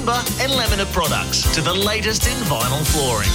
timber and laminate products to the latest in vinyl flooring.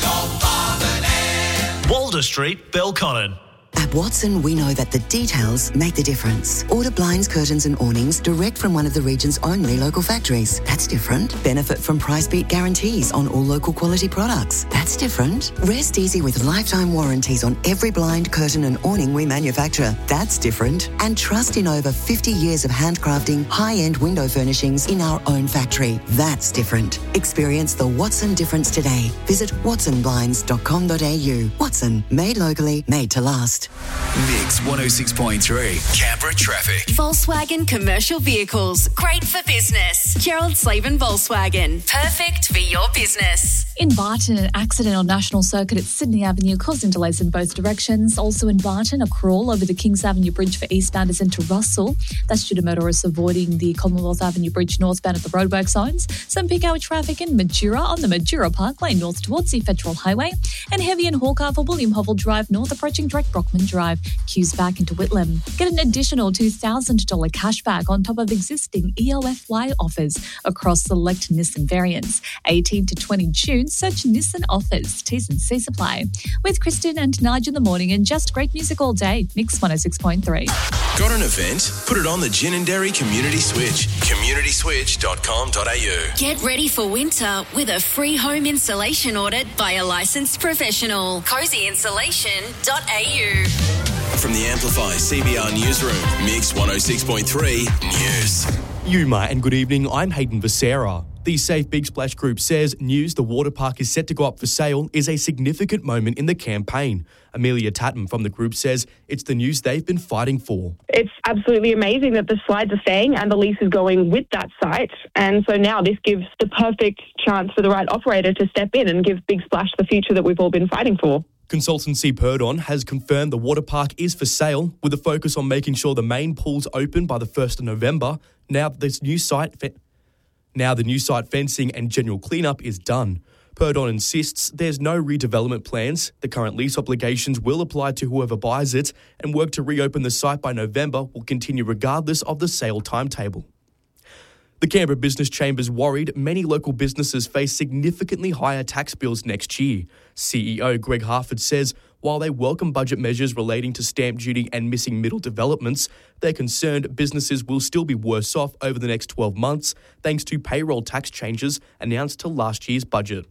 Walder Street, Belconnen. At Watson, we know that the details make the difference. Order blinds, curtains and awnings direct from one of the region's only local factories. That's different. Benefit from price beat guarantees on all local quality products. That's different. Rest easy with lifetime warranties on every blind, curtain and awning we manufacture. That's different. And trust in over 50 years of handcrafting high-end window furnishings in our own factory. That's different. Experience the Watson difference today. Visit watsonblinds.com.au. Watson, made locally, made to last. Mix 106.3, Canberra traffic. Volkswagen Commercial Vehicles. Great for business. Gerald Slavin Volkswagen. Perfect for your business. In Barton, an accident on National Circuit at Sydney Avenue causing delays in both directions. Also in Barton, a crawl over the Kings Avenue Bridge for eastbounders into Russell. That's due to motorists avoiding the Commonwealth Avenue Bridge northbound at the roadwork zones. Some peak hour traffic in Majura on the Majura Parkway north towards the Federal Highway. And heavy in Hawker for William Hovell Drive north approaching direct Brockman Drive. Queues back into Whitlam. Get an additional $2,000 cashback on top of existing EOFY offers across select Nissan variants. 18 to 20 June, search Nissan offers. T's and C supply. With Kristen and Nige in the morning and just great music all day. Mix 106.3. Got an event? Put it on the Ginninderry Community Switch. communityswitch.com.au. Get ready for winter with a free home installation audit by a licensed professional. cozyinsulation.au. From the Amplify CBR Newsroom, Mix 106.3 News. Yuma and good evening, I'm Hayden Becerra. The Safe Big Splash Group says news the water park is set to go up for sale is a significant moment in the campaign. Amelia Tatton from the group says it's the news they've been fighting for. It's absolutely amazing that the slides are staying and the lease is going with that site. And so now this gives the perfect chance for the right operator to step in and give Big Splash the future that we've all been fighting for. Consultancy Purdon has confirmed the water park is for sale with a focus on making sure the main pool's open by the 1st of November. Now the new site fencing and general cleanup is done. Purdon insists there's no redevelopment plans. The current lease obligations will apply to whoever buys it, and work to reopen the site by November will continue regardless of the sale timetable. The Canberra Business Chamber's worried many local businesses face significantly higher tax bills next year. CEO Greg Harford says while they welcome budget measures relating to stamp duty and missing middle developments, they're concerned businesses will still be worse off over the next 12 months thanks to payroll tax changes announced to last year's budget.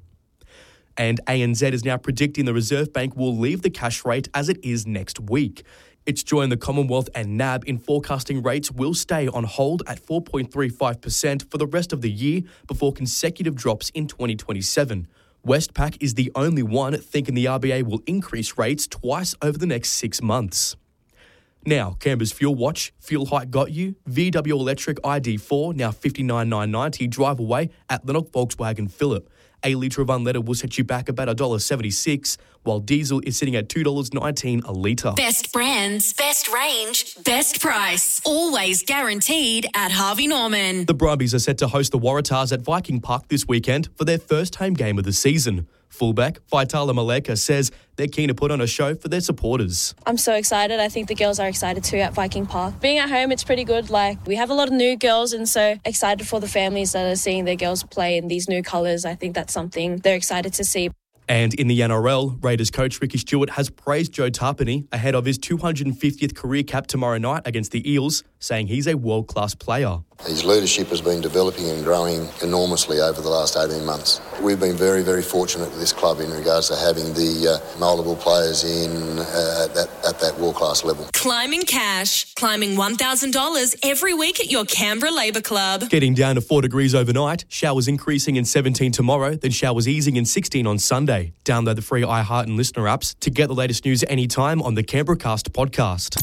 And ANZ is now predicting the Reserve Bank will leave the cash rate as it is next week. It's joined the Commonwealth and NAB in forecasting rates will stay on hold at 4.35% for the rest of the year before consecutive drops in 2027. Westpac is the only one thinking the RBA will increase rates twice over the next 6 months. Now, Canberra's Fuel Watch. Fuel hike got you. VW Electric ID4, now $59,990. Drive away at Lennox Volkswagen Phillip. A litre of unleaded will set you back about $1.76, while diesel is sitting at $2.19 a litre. Best brands, best range, best price. Always guaranteed at Harvey Norman. The Brumbies are set to host the Waratahs at Viking Park this weekend for their first home game of the season. Fullback Faitala Maleka says they're keen to put on a show for their supporters. I'm so excited. I think the girls are excited too at Viking Park. Being at home, it's pretty good. We have a lot of new girls and so excited for the families that are seeing their girls play in these new colours. I think that's something they're excited to see. And in the NRL, Raiders coach Ricky Stewart has praised Joe Tarpany ahead of his 250th career cap tomorrow night against the Eels, saying he's a world-class player. His leadership has been developing and growing enormously over the last 18 months. We've been very, very fortunate with this club in regards to having the multiple players in at that world-class level. Climbing cash. Climbing $1,000 every week at your Canberra Labour Club. Getting down to 4 degrees overnight, showers increasing in 17 tomorrow, then showers easing in 16 on Sunday. Download the free iHeart and Listener apps to get the latest news anytime on the Canberra Cast podcast.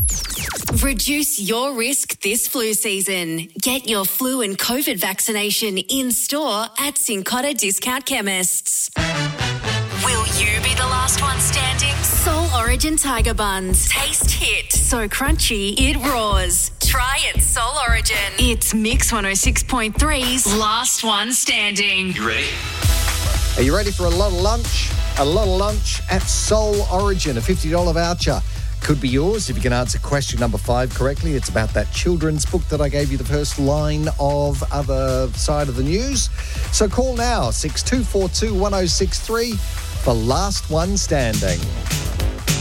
Reduce your risk this flu season. Get your flu and COVID vaccination in store at Cincotta Discount Chemists. Will you be the last one standing? Soul Origin Tiger Buns. Taste hit. So crunchy, it roars. Try it, Soul Origin. It's Mix 106.3's Last One Standing. You ready? Are you ready for a lot of lunch? A lot of lunch at Soul Origin, a $50 voucher. could be yours if you can answer question number 5 correctly. It's about that children's book that I gave you the first line of other side of the news. So call now, 6242 1063 for last one standing.